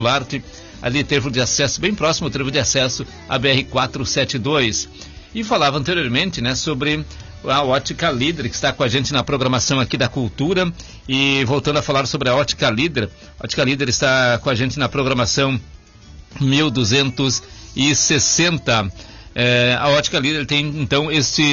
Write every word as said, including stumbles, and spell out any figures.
ali trevo de acesso, bem próximo ao trevo de acesso à B R quatrocentos e setenta e dois. E falava anteriormente, né, sobre a Ótica Líder, que está com a gente na programação aqui da Cultura. E voltando a falar sobre a Ótica Líder, a Ótica Líder está com a gente na programação mil duzentos e sessenta. É, a Ótica Líder tem, então, este